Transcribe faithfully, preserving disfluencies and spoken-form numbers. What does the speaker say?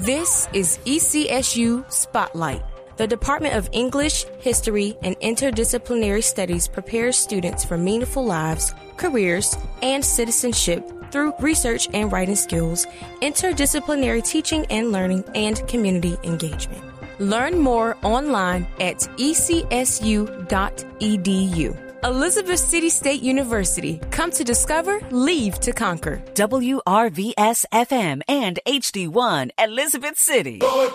This is E C S U Spotlight. The Department of English, History, and Interdisciplinary Studies prepares students for meaningful lives, careers, and citizenship through research and writing skills, interdisciplinary teaching and learning, and community engagement. Learn more online at e c s u dot e d u. Elizabeth City State University. Come to discover, leave to conquer. W R V S F M and H D one, Elizabeth City.